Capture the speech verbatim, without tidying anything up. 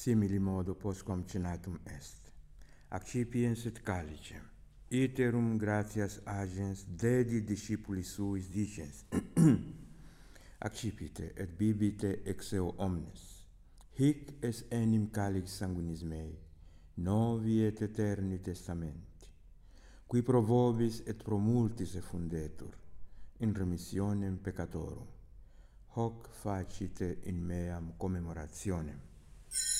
simili modo postquam cenatum est. Accipiens et calicem. Iterum gratias agens dedi discipuli suis dicens. Accipite et bibite ex eo omnes. Hic es enim calix sanguinis mei, novi et eterni testamenti, qui pro vobis et pro multis effundetur, in remissionem peccatorum. Hoc facite in meam commemorationem.